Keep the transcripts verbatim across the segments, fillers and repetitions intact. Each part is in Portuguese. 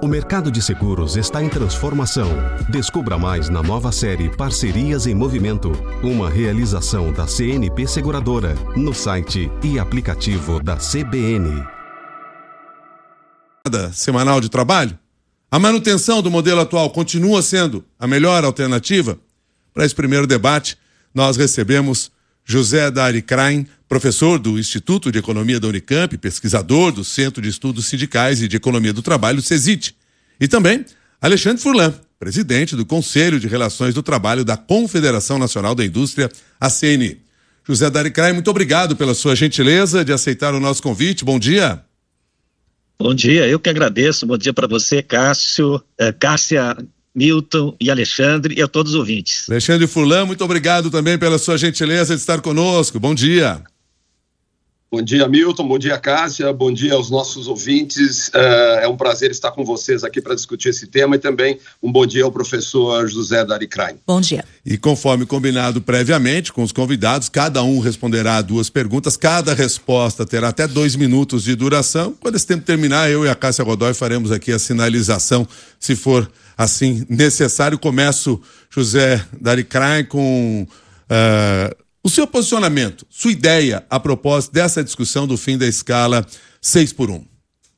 O mercado de seguros está em transformação. Descubra mais na nova série Parcerias em Movimento, uma realização da C N P Seguradora, no site e aplicativo da C B N. Semanal de trabalho? A manutenção do modelo atual continua sendo a melhor alternativa? Para esse primeiro debate, nós recebemos José Dari Krain, professor do Instituto de Economia da Unicamp, pesquisador do Centro de Estudos Sindicais e de Economia do Trabalho, CESIT, e também Alexandre Furlan, presidente do Conselho de Relações do Trabalho da Confederação Nacional da Indústria, a C N I. José Dari Krain, muito obrigado pela sua gentileza de aceitar o nosso convite. Bom dia. Bom dia, eu que agradeço. Bom dia para você, Cássio, eh, Cássia, Milton e Alexandre e a todos os ouvintes. Alexandre Furlan, muito obrigado também pela sua gentileza de estar conosco. Bom dia. Bom dia, Milton. Bom dia, Cássia. Bom dia aos nossos ouvintes. Uh, é um prazer estar com vocês aqui para discutir esse tema e também um bom dia ao professor José Dari Krain. Bom dia. E conforme combinado previamente com os convidados, cada um responderá a duas perguntas. Cada resposta terá até dois minutos de duração. Quando esse tempo terminar, eu e a Cássia Godoy faremos aqui a sinalização, se for assim necessário. Começo, José Dari Krain, com uh, o seu posicionamento, sua ideia a propósito dessa discussão do fim da escala seis por um.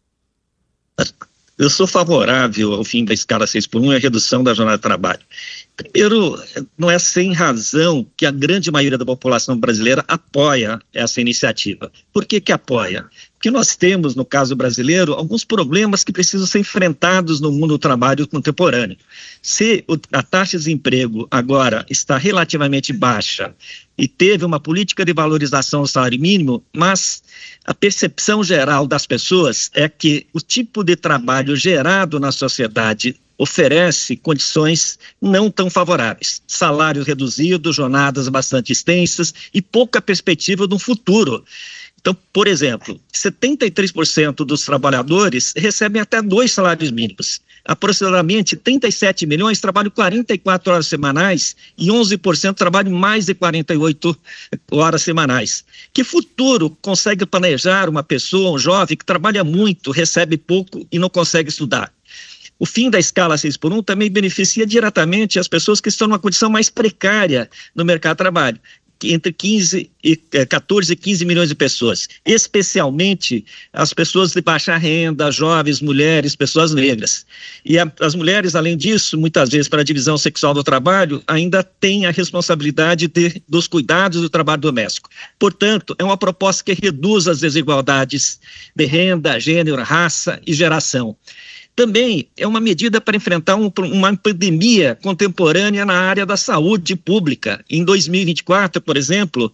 Eu sou favorável ao fim da escala seis por um e à redução da jornada de trabalho. Primeiro, não é sem razão que a grande maioria da população brasileira apoia essa iniciativa. Por que que apoia? Porque nós temos, no caso brasileiro, alguns problemas que precisam ser enfrentados no mundo do trabalho contemporâneo. Se a taxa de desemprego agora está relativamente baixa e teve uma política de valorização do salário mínimo, mas a percepção geral das pessoas é que o tipo de trabalho gerado na sociedade oferece condições não tão favoráveis. Salários reduzidos, jornadas bastante extensas e pouca perspectiva de um futuro. Então, por exemplo, setenta e três por cento dos trabalhadores recebem até dois salários mínimos. Aproximadamente trinta e sete milhões trabalham quarenta e quatro horas semanais e onze por cento trabalham mais de quarenta e oito horas semanais. Que futuro consegue planejar uma pessoa, um jovem que trabalha muito, recebe pouco e não consegue estudar? O fim da escala seis por um também beneficia diretamente as pessoas que estão numa condição mais precária no mercado de trabalho, entre quinze e quatorze e quinze milhões de pessoas, especialmente as pessoas de baixa renda, jovens, mulheres, pessoas negras. E a, as mulheres, além disso, muitas vezes para a divisão sexual do trabalho, ainda têm a responsabilidade de, dos cuidados do trabalho doméstico. Portanto, é uma proposta que reduz as desigualdades de renda, gênero, raça e geração. Também é uma medida para enfrentar um, uma pandemia contemporânea na área da saúde pública. Em dois mil e vinte e quatro, por exemplo,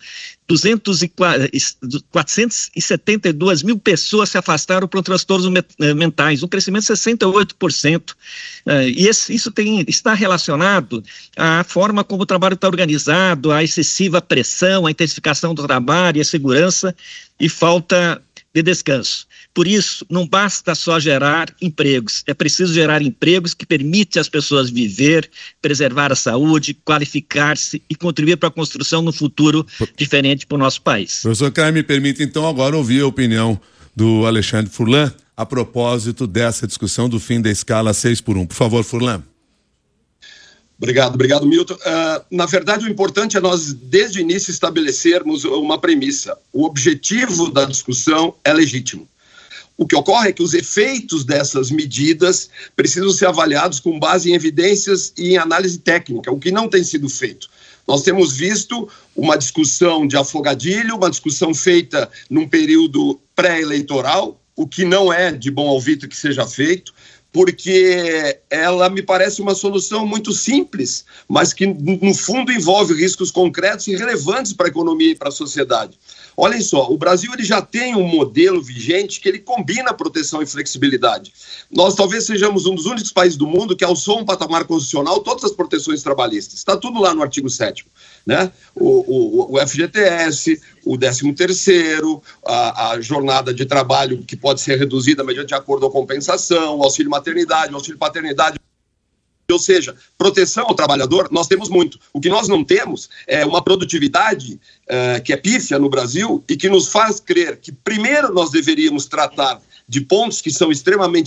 quatrocentas e setenta e duas mil pessoas se afastaram por transtornos mentais, um crescimento de sessenta e oito por cento. E esse, isso tem, está relacionado à forma como o trabalho está organizado, à excessiva pressão, à intensificação do trabalho, à segurança e falta de descanso. Por isso, não basta só gerar empregos, é preciso gerar empregos que permitem às pessoas viver, preservar a saúde, qualificar-se e contribuir para a construção de um futuro diferente para o nosso país. Professor Krain, me permite então agora ouvir a opinião do Alexandre Furlan a propósito dessa discussão do fim da escala seis por um. Por favor, Furlan. Obrigado, obrigado, Milton. Uh, na verdade, o importante é nós, desde o início, estabelecermos uma premissa. O objetivo da discussão é legítimo. O que ocorre é que os efeitos dessas medidas precisam ser avaliados com base em evidências e em análise técnica, o que não tem sido feito. Nós temos visto uma discussão de afogadilho, uma discussão feita num período pré-eleitoral, o que não é de bom alvito que seja feito, porque ela me parece uma solução muito simples, mas que, no fundo, envolve riscos concretos e relevantes para a economia e para a sociedade. Olhem só, o Brasil ele já tem um modelo vigente que ele combina proteção e flexibilidade. Nós talvez sejamos um dos únicos países do mundo que alçou um patamar constitucional todas as proteções trabalhistas. Está tudo lá no artigo sétimo, né? O, o, o F G T S, o décimo terceiro, a, a jornada de trabalho que pode ser reduzida mediante acordo ou compensação, o auxílio maternidade, o auxílio paternidade. Ou seja, proteção ao trabalhador, nós temos muito. O que nós não temos é uma produtividade uh, que é pífia no Brasil e que nos faz crer que primeiro nós deveríamos tratar de pontos que são extremamente